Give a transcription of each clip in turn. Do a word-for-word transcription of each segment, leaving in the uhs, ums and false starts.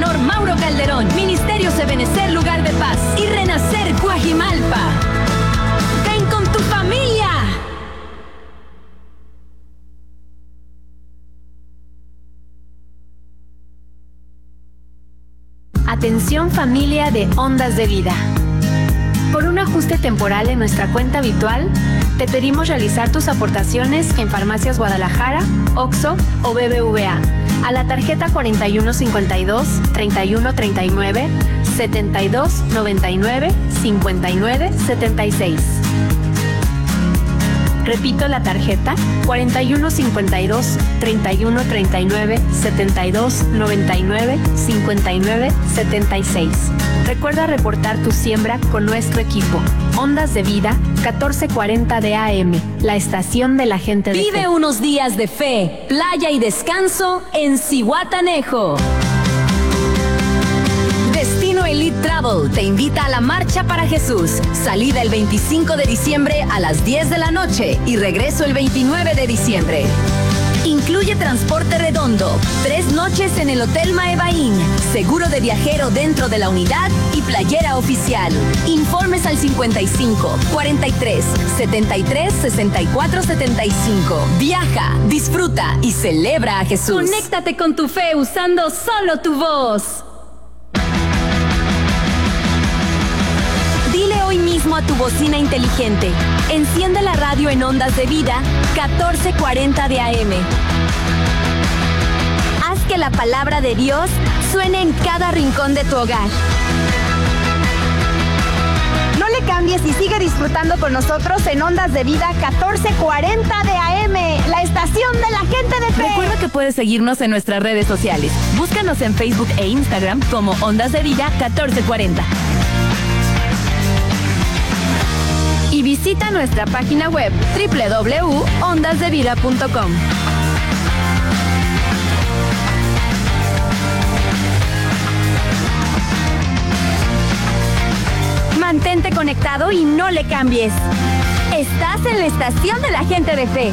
Monseñor Mauro Calderón, Ministerios Ebenecer Lugar de Paz y Renacer Coajimalpa. ¡Ven con tu familia! Atención familia de Ondas de Vida. Por un ajuste temporal en nuestra cuenta habitual, te pedimos realizar tus aportaciones en Farmacias Guadalajara, Oxxo o B B V A a la tarjeta cuarenta y uno cincuenta y dos, treinta y uno treinta y nueve, setenta y dos noventa y nueve, cincuenta y nueve setenta y seis. Repito la tarjeta cuarenta y uno cincuenta y dos, treinta y uno treinta y nueve, setenta y dos noventa y nueve, cincuenta y nueve setenta y seis. Recuerda reportar tu siembra con nuestro equipo. Ondas de Vida, catorce cuarenta de A M, la estación de la gente de Vive fe. unos días de fe, playa y descanso en Zihuatanejo. Destino Elite Travel te invita a la Marcha para Jesús. Salida el veinticinco de diciembre a las diez de la noche y regreso el veintinueve de diciembre. Incluye transporte redondo, tres noches en el Hotel Maebaín, seguro de viajero dentro de la unidad y playera oficial. Informes al cincuenta y cinco, cuarenta y tres, setenta y tres, sesenta y cuatro setenta y cinco. Viaja, disfruta y celebra a Jesús. Conéctate con tu fe usando solo tu voz. Dile hoy mismo a tu bocina inteligente: enciende la radio en Ondas de Vida, catorce cuarenta de A M. Haz que la palabra de Dios suene en cada rincón de tu hogar. No le cambies y sigue disfrutando con nosotros en Ondas de Vida catorce cuarenta de A M, la estación de la gente de fe. Recuerda que puedes seguirnos en nuestras redes sociales. Búscanos en Facebook e Instagram como Ondas de Vida catorce cuarenta. Y visita nuestra página web doble u doble u doble u punto ondas de vida punto com. Mantente conectado y no le cambies. Estás en la estación de la gente de fe.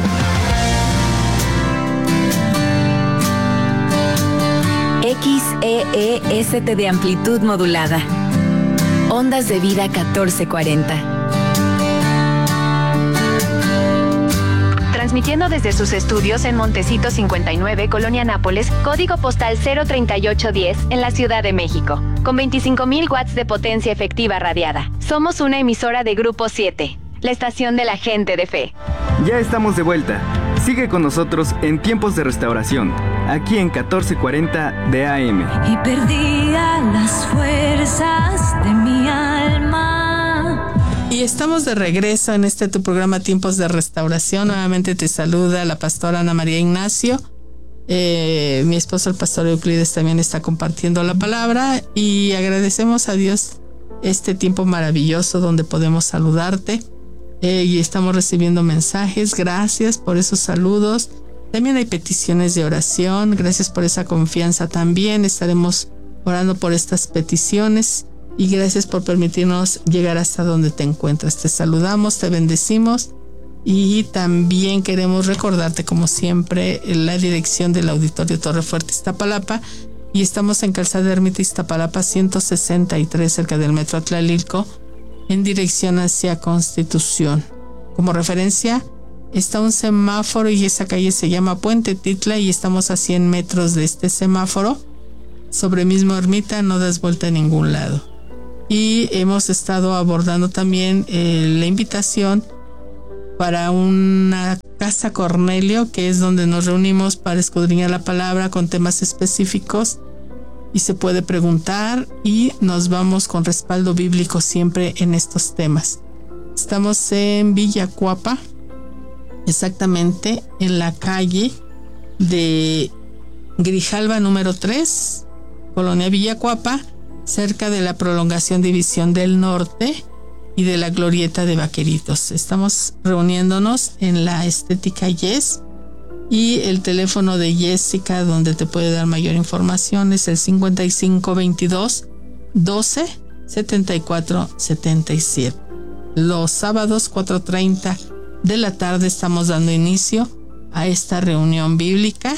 X E E S T de amplitud modulada. Ondas de Vida catorce cuarenta. Transmitiendo desde sus estudios en Montecito cincuenta y nueve, Colonia Nápoles, código postal cero treinta y ocho diez, en la Ciudad de México, con veinticinco mil watts de potencia efectiva radiada. Somos una emisora de Grupo siete, la estación de la gente de fe. Ya estamos de vuelta. Sigue con nosotros en Tiempos de Restauración, aquí en catorce cuarenta de A M. Y perdía las fuerzas de mi alma. Y estamos de regreso en este tu programa Tiempos de Restauración. Nuevamente te saluda la pastora Ana María Ignacio. Eh, mi esposo el pastor Euclides también está compartiendo la palabra y agradecemos a Dios este tiempo maravilloso donde podemos saludarte eh, y estamos recibiendo mensajes. Gracias por esos saludos. También hay peticiones de oración. Gracias por esa confianza también. Estaremos orando por estas peticiones. Y gracias por permitirnos llegar hasta donde te encuentras. Te saludamos, te bendecimos y también queremos recordarte, como siempre, la dirección del Auditorio Torre Fuerte Iztapalapa. Y estamos en Calzada Ermita Iztapalapa ciento sesenta y tres, cerca del Metro Atlalilco, en dirección hacia Constitución. Como referencia, está un semáforo y esa calle se llama Puente Titla y estamos a cien metros de este semáforo. Sobre mismo Ermita, no das vuelta a ningún lado. Y hemos estado abordando también eh, la invitación para una Casa Cornelio, que es donde nos reunimos para escudriñar la palabra con temas específicos y se puede preguntar y nos vamos con respaldo bíblico siempre en estos temas. Estamos en Villacuapa, exactamente en la calle de Grijalva número tres, Colonia Villacuapa, cerca de la prolongación División del Norte y de la glorieta de Vaqueritos. Estamos reuniéndonos en la Estética Yes y el teléfono de Jessica donde te puede dar mayor información es el cincuenta y cinco veintidós doce setenta y cuatro setenta y siete. Los sábados cuatro treinta de la tarde estamos dando inicio a esta reunión bíblica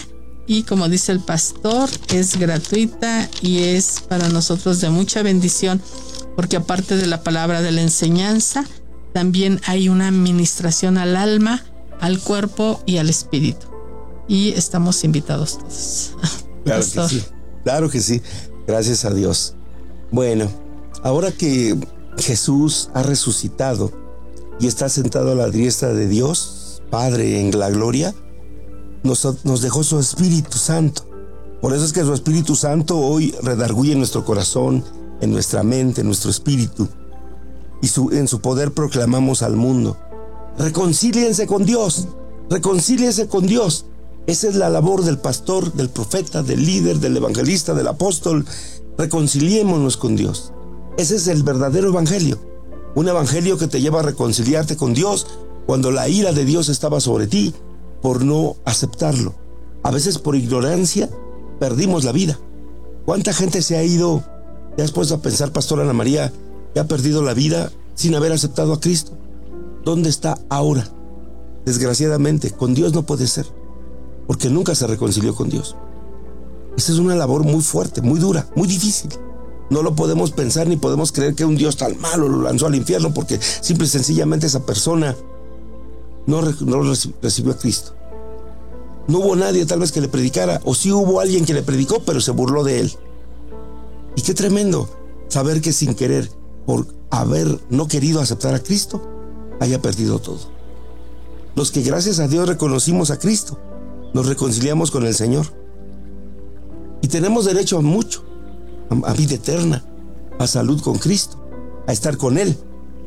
y como dice el pastor, es gratuita y es para nosotros de mucha bendición, porque aparte de la palabra de la enseñanza, también hay una administración al alma, al cuerpo y al espíritu. Y estamos invitados todos. Claro que sí, claro que sí. Gracias a Dios. Bueno, ahora que Jesús ha resucitado y está sentado a la diestra de Dios, Padre en la gloria, nos, nos dejó su Espíritu Santo. Por eso es que su Espíritu Santo hoy redarguye en nuestro corazón, en nuestra mente, en nuestro espíritu. Y su, en su poder proclamamos al mundo: reconcíliense con Dios, reconcíliense con Dios. Esa es la labor del pastor, del profeta, del líder, del evangelista, del apóstol. Reconciliémonos con Dios. Ese es el verdadero evangelio. Un evangelio que te lleva a reconciliarte con Dios cuando la ira de Dios estaba sobre ti por no aceptarlo. A veces por ignorancia perdimos la vida. ¿Cuánta gente se ha ido? ¿Te has puesto a pensar, Pastora Ana María, que ha perdido la vida sin haber aceptado a Cristo? ¿Dónde está ahora? Desgraciadamente, con Dios no puede ser, porque nunca se reconcilió con Dios. Esa es una labor muy fuerte, muy dura, muy difícil. No lo podemos pensar ni podemos creer que un Dios tan malo lo lanzó al infierno porque simple y sencillamente esa persona no, no recibió a Cristo. No hubo nadie tal vez que le predicara, o sí hubo alguien que le predicó, pero se burló de él. Y qué tremendo saber que sin querer, por haber no querido aceptar a Cristo, haya perdido todo. Los que gracias a Dios reconocimos a Cristo, nos reconciliamos con el Señor. Y tenemos derecho a mucho, a, a vida eterna, a salud con Cristo, a estar con Él.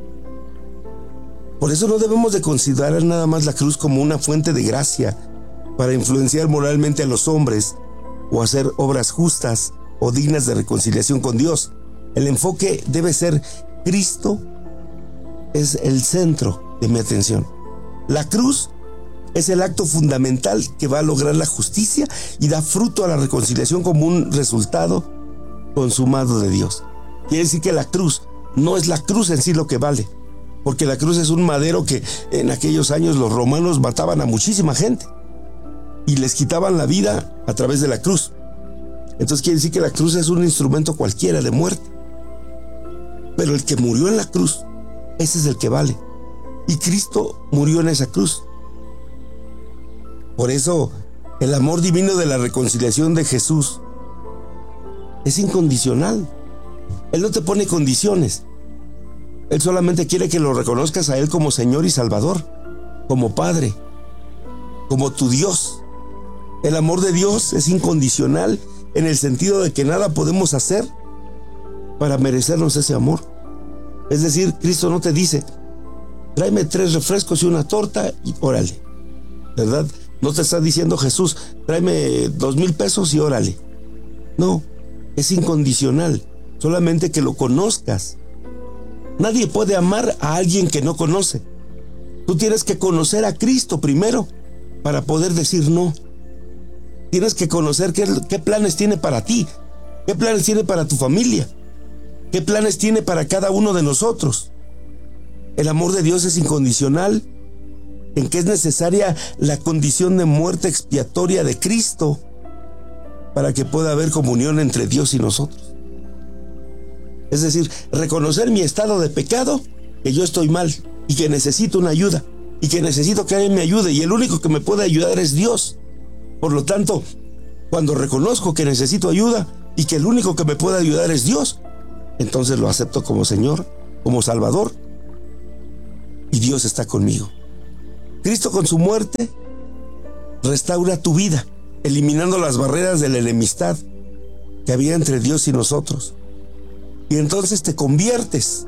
Por eso no debemos de considerar nada más la cruz como una fuente de gracia para influenciar moralmente a los hombres o hacer obras justas o dignas de reconciliación con Dios. El enfoque debe ser: Cristo es el centro de mi atención. La cruz es el acto fundamental que va a lograr la justicia y da fruto a la reconciliación como un resultado consumado de Dios. Quiere decir que la cruz no es la cruz en sí lo que vale, porque la cruz es un madero que en aquellos años los romanos mataban a muchísima gente y les quitaban la vida a través de la cruz. Entonces quiere decir que la cruz es un instrumento cualquiera de muerte, pero el que murió en la cruz, ese es el que vale, y Cristo murió en esa cruz. Por eso el amor divino de la reconciliación de Jesús es incondicional. Él no te pone condiciones. Él solamente quiere que lo reconozcas a Él como Señor y Salvador, como Padre, como tu Dios. El amor de Dios es incondicional en el sentido de que nada podemos hacer para merecernos ese amor. Es decir, Cristo no te dice: tráeme tres refrescos y una torta y órale, ¿verdad? No te está diciendo Jesús: tráeme dos mil pesos y órale. No, es incondicional, solamente que lo conozcas. Nadie puede amar a alguien que no conoce. Tú tienes que conocer a Cristo primero para poder decir no. Tienes que conocer qué, qué planes tiene para ti, qué planes tiene para tu familia, qué planes tiene para cada uno de nosotros. El amor de Dios es incondicional, en que es necesaria la condición de muerte expiatoria de Cristo para que pueda haber comunión entre Dios y nosotros. Es decir, reconocer mi estado de pecado, que yo estoy mal y que necesito una ayuda y que necesito que alguien me ayude, y el único que me puede ayudar es Dios. Por lo tanto, cuando reconozco que necesito ayuda y que el único que me puede ayudar es Dios, entonces lo acepto como Señor, como Salvador, y Dios está conmigo. Cristo con su muerte restaura tu vida, eliminando las barreras de la enemistad que había entre Dios y nosotros. Y entonces te conviertes.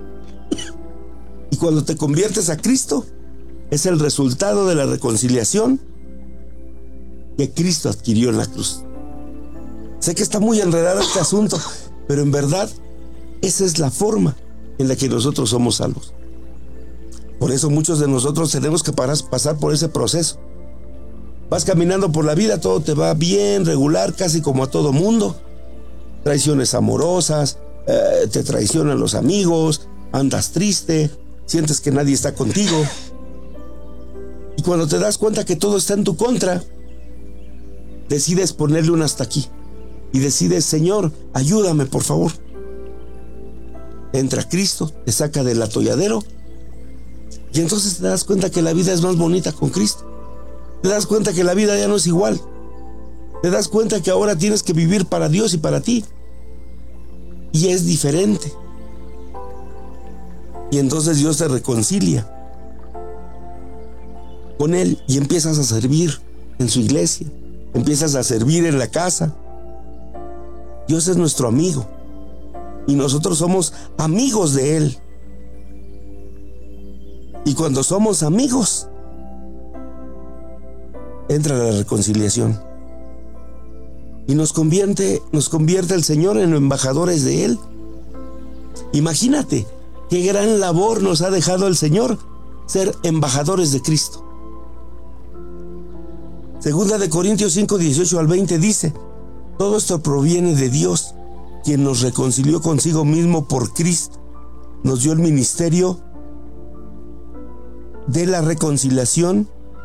Y cuando te conviertes a Cristo, es el resultado de la reconciliación que Cristo adquirió en la cruz. Sé que está muy enredado este asunto, pero en verdad esa es la forma en la que nosotros somos salvos. Por eso muchos de nosotros tenemos que pasar por ese proceso. Vas caminando por la vida, todo te va bien, regular, casi como a todo mundo. Traiciones amorosas, eh, te traicionan los amigos, andas triste, sientes que nadie está contigo. Y cuando te das cuenta que todo está en tu contra, decides ponerle un hasta aquí. Y decides, Señor, ayúdame, por favor. Entra Cristo, te saca del atolladero. Y entonces te das cuenta que la vida es más bonita con Cristo. Te das cuenta que la vida ya no es igual. Te das cuenta que ahora tienes que vivir para Dios y para ti. Y es diferente. Y entonces Dios te reconcilia con Él y empiezas a servir en su iglesia. Empiezas a servir en la casa. Dios es nuestro amigo. Y nosotros somos amigos de Él. Y cuando somos amigos, entra la reconciliación. Y nos convierte, nos convierte el Señor en embajadores de Él. Imagínate qué gran labor nos ha dejado el Señor, ser embajadores de Cristo. Segunda de Corintios cinco, dieciocho al veinte dice: todo esto proviene de Dios, quien nos reconcilió consigo mismo por Cristo. Nos dio el ministerio de la reconciliación,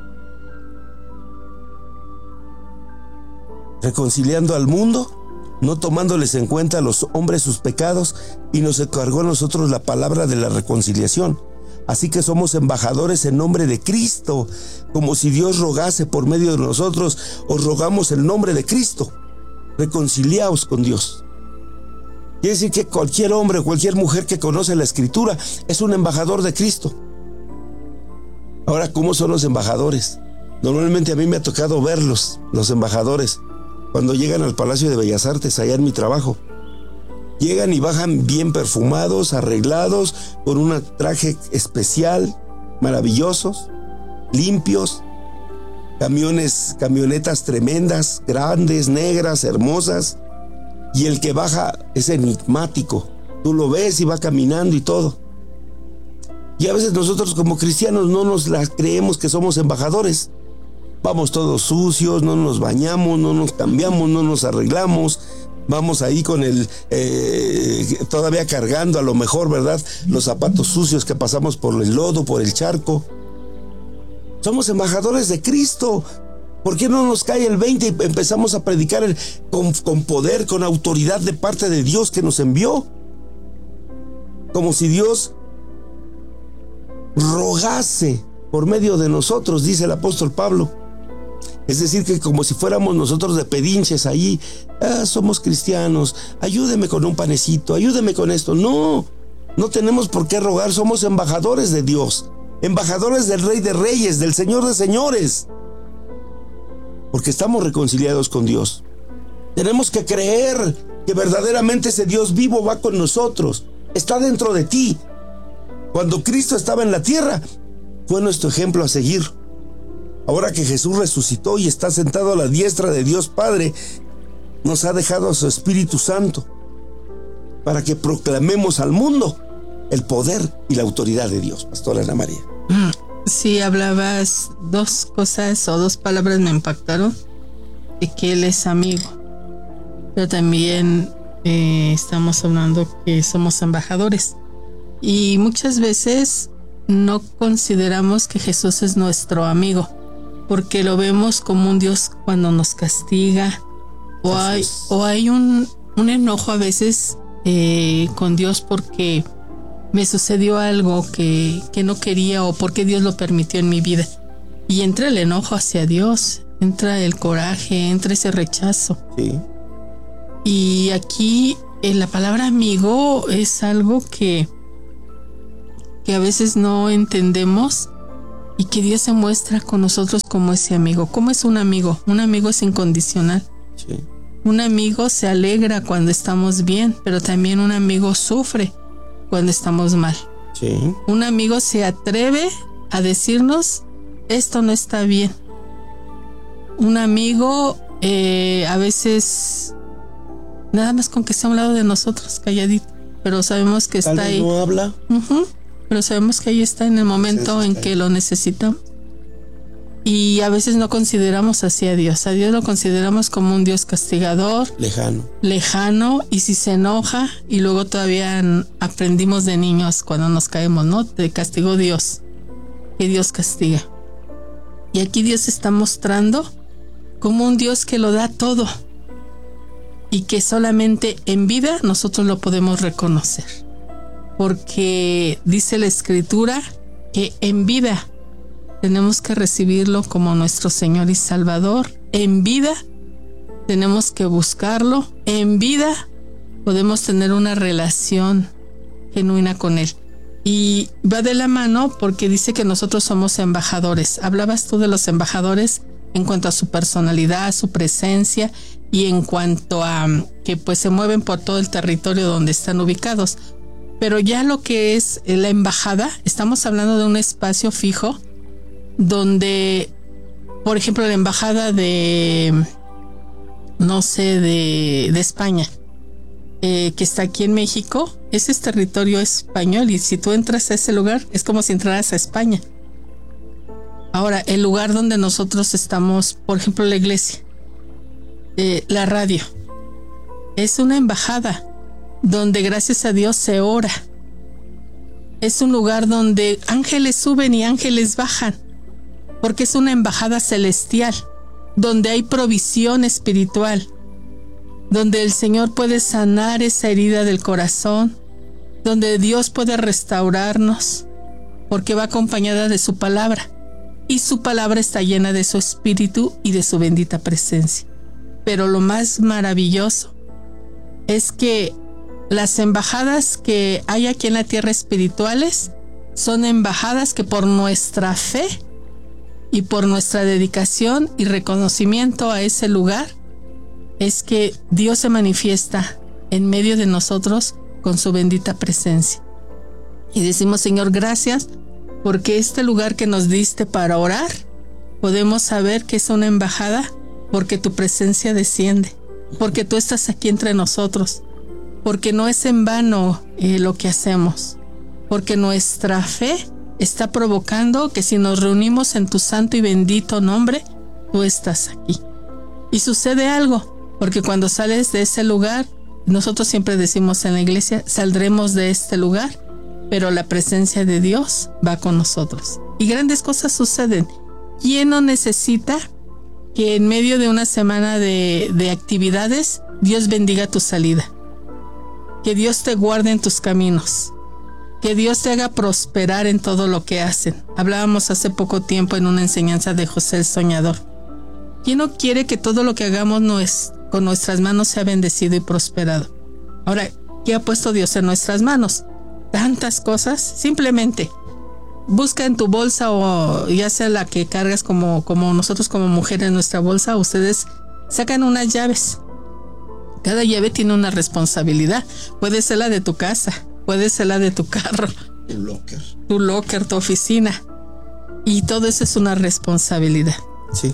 reconciliando al mundo, no tomándoles en cuenta a los hombres sus pecados, y nos encargó a nosotros la palabra de la reconciliación. Así que somos embajadores en nombre de Cristo, como si Dios rogase por medio de nosotros. Os rogamos en nombre de Cristo, reconciliaos con Dios. Quiere decir que cualquier hombre o cualquier mujer que conoce la Escritura es un embajador de Cristo. Ahora, ¿cómo son los embajadores? Normalmente a mí me ha tocado verlos, los embajadores, cuando llegan al Palacio de Bellas Artes, allá en mi trabajo. Llegan y bajan bien perfumados, arreglados, con un traje especial, maravillosos, limpios, camiones, camionetas tremendas, grandes, negras, hermosas, y el que baja es enigmático. Tú lo ves y va caminando y todo. Y a veces nosotros como cristianos no nos la creemos que somos embajadores. Vamos todos sucios, no nos bañamos, no nos cambiamos, no nos arreglamos. Vamos ahí con el, eh, todavía cargando a lo mejor, ¿verdad?, los zapatos sucios que pasamos por el lodo, por el charco. Somos embajadores de Cristo. ¿Por qué no nos cae el veinte y empezamos a predicar el, con, con poder, con autoridad de parte de Dios que nos envió? Como si Dios rogase por medio de nosotros, dice el apóstol Pablo. Es decir, que como si fuéramos nosotros de pedinches ahí, ah, somos cristianos, ayúdeme con un panecito, ayúdeme con esto. No, no tenemos por qué rogar, somos embajadores de Dios, embajadores del Rey de Reyes, del Señor de Señores, porque estamos reconciliados con Dios. Tenemos que creer que verdaderamente ese Dios vivo va con nosotros, está dentro de ti. Cuando Cristo estaba en la tierra, fue nuestro ejemplo a seguir. Ahora que Jesús resucitó y está sentado a la diestra de Dios Padre, nos ha dejado a su Espíritu Santo para que proclamemos al mundo el poder y la autoridad de Dios. Pastora Ana María. Sí, hablabas dos cosas o dos palabras me impactaron, de que Él es amigo, pero también eh, estamos hablando que somos embajadores. Y muchas veces no consideramos que Jesús es nuestro amigo, porque lo vemos como un Dios cuando nos castiga, o hay, o hay un, un enojo a veces eh, con Dios porque me sucedió algo que, que no quería, o porque Dios lo permitió en mi vida. Y entra el enojo hacia Dios, entra el coraje, entra ese rechazo. Sí. Y aquí eh, la palabra amigo es algo que que a veces no entendemos, y que Dios se muestra con nosotros como ese amigo. ¿Cómo es un amigo? Un amigo es incondicional. Sí. Un amigo se alegra cuando estamos bien, pero también un amigo sufre cuando estamos mal. Sí. Un amigo se atreve a decirnos, esto no está bien. Un amigo eh, a veces nada más con que esté a un lado de nosotros, calladito, pero sabemos que Tal está vez ahí. no habla. Uh-huh. Pero sabemos que ahí está en el momento en que lo necesitamos. Y a veces no consideramos así a Dios. A Dios lo consideramos como un Dios castigador, Lejano. lejano, y si se enoja, y luego todavía aprendimos de niños cuando nos caemos, ¿no? Te castigó Dios, que Dios castiga. Y aquí Dios está mostrando como un Dios que lo da todo y que solamente en vida nosotros lo podemos reconocer. Porque dice la Escritura que en vida tenemos que recibirlo como nuestro Señor y Salvador. En vida tenemos que buscarlo. En vida podemos tener una relación genuina con Él. Y va de la mano porque dice que nosotros somos embajadores. Hablabas tú de los embajadores en cuanto a su personalidad, su presencia y en cuanto a que pues se mueven por todo el territorio donde están ubicados. Pero ya lo que es la embajada, estamos hablando de un espacio fijo donde, por ejemplo, la embajada de, no sé, de, de España, eh, que está aquí en México, ese es territorio español y si tú entras a ese lugar es como si entraras a España. Ahora, el lugar donde nosotros estamos, por ejemplo, la iglesia, eh, la radio, es una embajada donde gracias a Dios se ora. Es un lugar donde ángeles suben y ángeles bajan, porque es una embajada celestial, donde hay provisión espiritual, donde el Señor puede sanar esa herida del corazón, donde Dios puede restaurarnos, porque va acompañada de su palabra, y su palabra está llena de su espíritu y de su bendita presencia. Pero lo más maravilloso es que las embajadas que hay aquí en la tierra espirituales son embajadas que por nuestra fe y por nuestra dedicación y reconocimiento a ese lugar es que Dios se manifiesta en medio de nosotros con su bendita presencia. Y decimos, Señor, gracias porque este lugar que nos diste para orar, podemos saber que es una embajada porque tu presencia desciende, porque tú estás aquí entre nosotros, porque no es en vano eh, lo que hacemos, porque nuestra fe está provocando que si nos reunimos en tu santo y bendito nombre, tú estás aquí. Y sucede algo, porque cuando sales de ese lugar, nosotros siempre decimos en la iglesia, saldremos de este lugar, pero la presencia de Dios va con nosotros. Y grandes cosas suceden. ¿Quién no necesita que en medio de una semana de, de actividades, Dios bendiga tu salida? Que Dios te guarde en tus caminos. Que Dios te haga prosperar en todo lo que hacen. Hablábamos hace poco tiempo en una enseñanza de José el Soñador. ¿Quién no quiere que todo lo que hagamos no es, con nuestras manos sea bendecido y prosperado? Ahora, ¿qué ha puesto Dios en nuestras manos? Tantas cosas. Simplemente busca en tu bolsa, o ya sea la que cargas como, como nosotros como mujeres en nuestra bolsa, ustedes sacan unas llaves. Cada llave tiene una responsabilidad. Puede ser la de tu casa, puede ser la de tu carro, tu locker, tu locker, tu oficina. Y todo eso es una responsabilidad. Sí.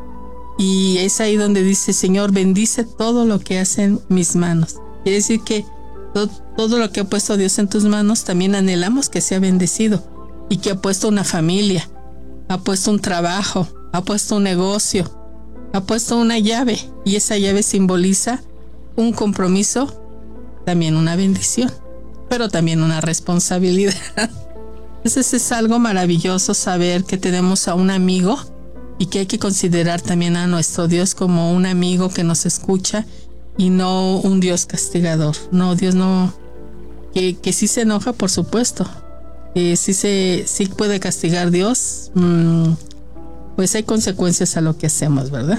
Y es ahí donde dice, Señor, bendice todo lo que hacen mis manos. Quiere decir que todo, todo lo que ha puesto Dios en tus manos, también anhelamos que sea bendecido. Y que ha puesto una familia, ha puesto un trabajo, ha puesto un negocio, ha puesto una llave. Y esa llave simboliza un compromiso, también una bendición, pero también una responsabilidad. Entonces es algo maravilloso saber que tenemos a un amigo y que hay que considerar también a nuestro Dios como un amigo que nos escucha y no un Dios castigador. No, Dios no, que, que sí se enoja, por supuesto, que sí, se, sí puede castigar Dios, mmm, pues hay consecuencias a lo que hacemos, ¿verdad?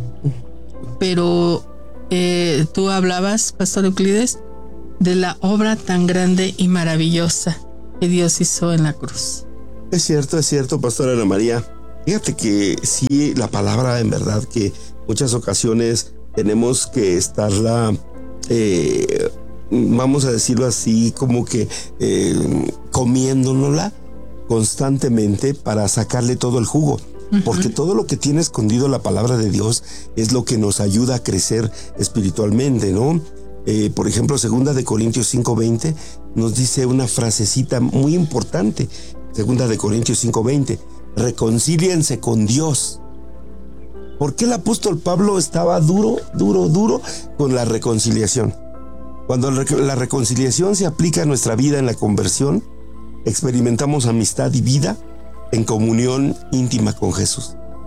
Pero eh, tú hablabas, Pastor Euclides, de la obra tan grande y maravillosa que Dios hizo en la cruz. Es cierto, es cierto, Pastora Ana María. Fíjate que sí, la palabra en verdad que muchas ocasiones tenemos que estarla, eh, vamos a decirlo así, como que eh, comiéndonosla constantemente para sacarle todo el jugo. Uh-huh. Porque todo lo que tiene escondido la palabra de Dios es lo que nos ayuda a crecer espiritualmente, ¿no? Eh, por ejemplo, segunda de Corintios cinco veinte nos dice una frasecita muy importante. Segunda de Corintios cinco veinte, reconcíliense con Dios. ¿Por qué el apóstol Pablo estaba duro, duro, duro con la reconciliación? Cuando la reconciliación se aplica a nuestra vida en la conversión, experimentamos amistad y vida en comunión íntima con Jesús.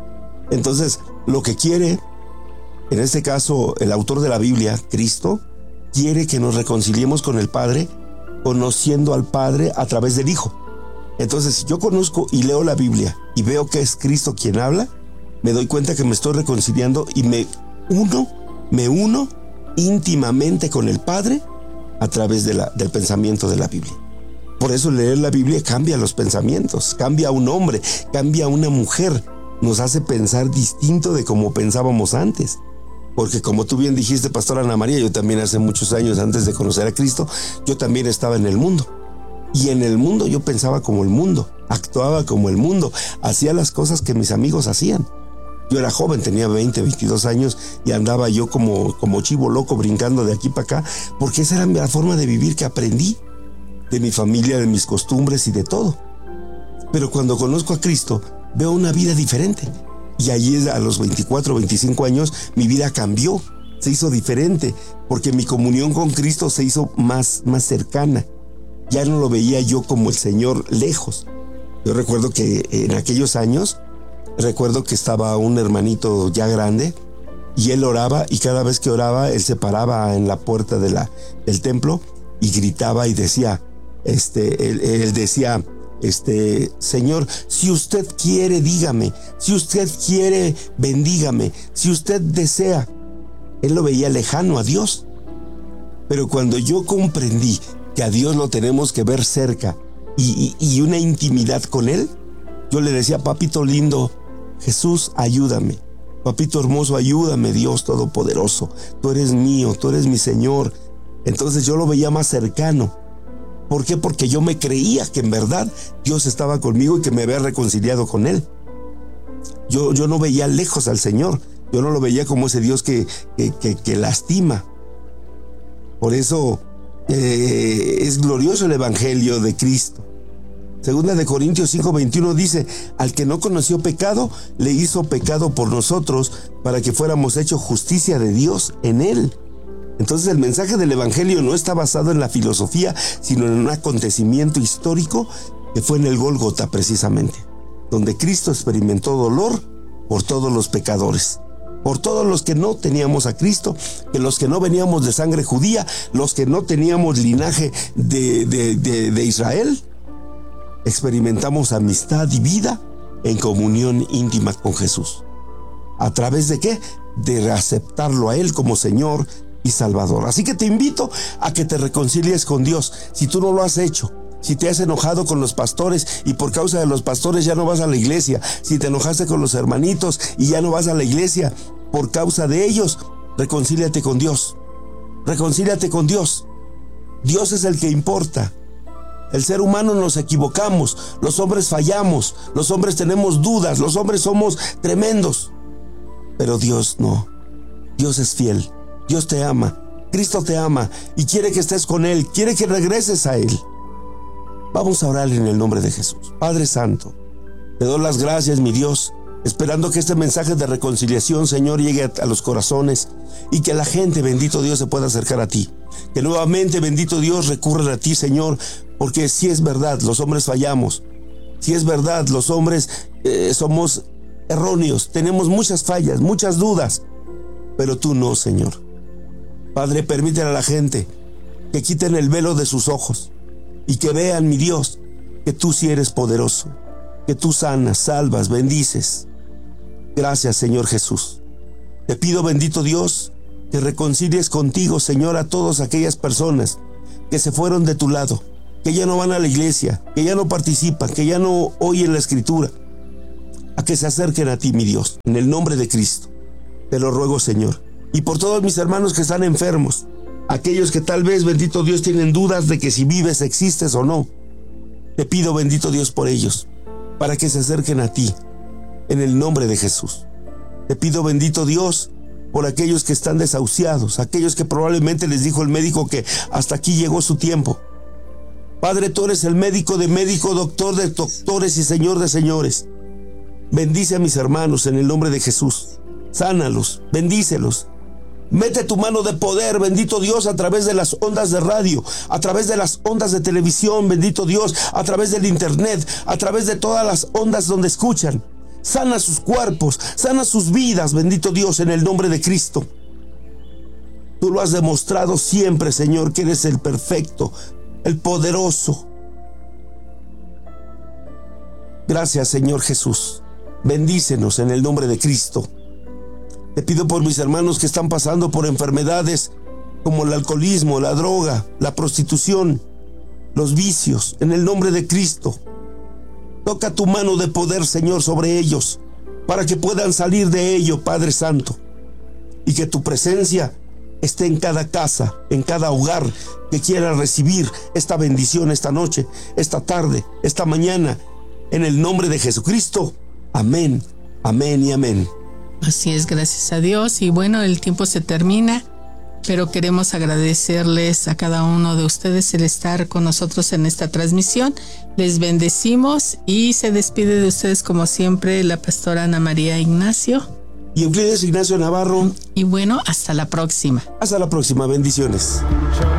Entonces, lo que quiere, en este caso, el autor de la Biblia, Cristo, quiere que nos reconciliemos con el Padre, conociendo al Padre a través del Hijo. Entonces, si yo conozco y leo la Biblia y veo que es Cristo quien habla, me doy cuenta que me estoy reconciliando y me uno, me uno íntimamente con el Padre a través de la, del pensamiento de la Biblia. Por eso leer la Biblia cambia los pensamientos, cambia a un hombre, cambia a una mujer, nos hace pensar distinto de como pensábamos antes. Porque como tú bien dijiste, Pastora Ana María, yo también hace muchos años antes de conocer a Cristo, yo también estaba en el mundo. Y en el mundo yo pensaba como el mundo, actuaba como el mundo, hacía las cosas que mis amigos hacían. Yo era joven, tenía veinte, veintidós años y andaba yo como, como chivo loco brincando de aquí para acá, porque esa era la forma de vivir que aprendí, de mi familia, de mis costumbres y de todo. Pero cuando conozco a Cristo, veo una vida diferente. Y allí a los veinticuatro, veinticinco años, mi vida cambió, se hizo diferente, porque mi comunión con Cristo se hizo más, más cercana. Ya no lo veía yo como el Señor lejos. Yo recuerdo que en aquellos años, recuerdo que estaba un hermanito ya grande y él oraba, y cada vez que oraba, él se paraba en la puerta de la, del templo y gritaba y decía, este, él, él decía, este, Señor, si usted quiere, dígame, si usted quiere, bendígame, si usted desea. Él lo veía lejano a Dios. Pero cuando yo comprendí que a Dios lo tenemos que ver cerca y, y, y una intimidad con Él, yo le decía, papito lindo, Jesús, ayúdame. Papito hermoso, ayúdame, Dios Todopoderoso. Tú eres mío, tú eres mi Señor. Entonces yo lo veía más cercano. ¿Por qué? Porque yo me creía que en verdad Dios estaba conmigo y que me había reconciliado con Él. Yo, yo no veía lejos al Señor. Yo no lo veía como ese Dios que, que, que, que lastima. Por eso eh, es glorioso el Evangelio de Cristo. Segunda de Corintios cinco veintiuno dice, al que no conoció pecado, le hizo pecado por nosotros, para que fuéramos hechos justicia de Dios en Él. Entonces el mensaje del Evangelio no está basado en la filosofía, sino en un acontecimiento histórico que fue en el Gólgota precisamente, donde Cristo experimentó dolor por todos los pecadores, por todos los que no teníamos a Cristo, que los que no veníamos de sangre judía, los que no teníamos linaje de, de, de, de Israel. Experimentamos amistad y vida en comunión íntima con Jesús. ¿A través de qué? De aceptarlo a Él como Señor y Salvador. Así que te invito a que te reconcilies con Dios. Si tú no lo has hecho, si te has enojado con los pastores y por causa de los pastores ya no vas a la iglesia, si te enojaste con los hermanitos y ya no vas a la iglesia por causa de ellos, reconcíliate con Dios. Reconcíliate con Dios. Dios es el que importa. El ser humano nos equivocamos, los hombres fallamos, los hombres tenemos dudas, los hombres somos tremendos. Pero Dios no. Dios es fiel. Dios te ama. Cristo te ama y quiere que estés con Él, quiere que regreses a Él. Vamos a orar en el nombre de Jesús. Padre Santo, te doy las gracias, mi Dios, esperando que este mensaje de reconciliación, Señor, llegue a, a los corazones y que la gente, bendito Dios, se pueda acercar a ti. Que nuevamente, bendito Dios, recurran a ti, Señor, porque si es verdad, los hombres fallamos. Si es verdad, los hombres eh, somos erróneos, tenemos muchas fallas, muchas dudas, pero tú no, Señor. Padre, permítele a la gente que quiten el velo de sus ojos y que vean, mi Dios, que tú sí eres poderoso, que tú sanas, salvas, bendices. Gracias, Señor Jesús. Te pido, bendito Dios, que reconcilies contigo, Señor, a todas aquellas personas que se fueron de tu lado, que ya no van a la iglesia, que ya no participan, que ya no oyen la Escritura, a que se acerquen a ti, mi Dios, en el nombre de Cristo. Te lo ruego, Señor. Y por todos mis hermanos que están enfermos, aquellos que tal vez, bendito Dios, tienen dudas de que si vives, existes o no, te pido, bendito Dios, por ellos, para que se acerquen a ti, en el nombre de Jesús. Te pido, bendito Dios, por aquellos que están desahuciados, aquellos que probablemente les dijo el médico que hasta aquí llegó su tiempo. Padre, tú eres el médico de médicos, doctor de doctores y Señor de señores. Bendice a mis hermanos en el nombre de Jesús. Sánalos, bendícelos. Mete tu mano de poder, bendito Dios, a través de las ondas de radio, a través de las ondas de televisión, bendito Dios, a través del internet, a través de todas las ondas donde escuchan. sana sus cuerpos, sana sus vidas, bendito Dios, en el nombre de Cristo. Tú lo has demostrado siempre, Señor, que eres el perfecto, el poderoso. Gracias, Señor Jesús. Bendícenos en el nombre de Cristo. Te pido por mis hermanos que están pasando por enfermedades como el alcoholismo, la droga, la prostitución, los vicios, en el nombre de Cristo. Toca tu mano de poder, Señor, sobre ellos, para que puedan salir de ello, Padre Santo, y que tu presencia esté en cada casa, en cada hogar que quiera recibir esta bendición esta noche, esta tarde, esta mañana, en el nombre de Jesucristo. Amén, amén y amén. Así es, gracias a Dios. Y bueno, el tiempo se termina, pero queremos agradecerles a cada uno de ustedes el estar con nosotros en esta transmisión. Les bendecimos y se despide de ustedes como siempre la pastora Ana María Ignacio y Euclides Ignacio Navarro. Y bueno, hasta la próxima. Hasta la próxima, bendiciones.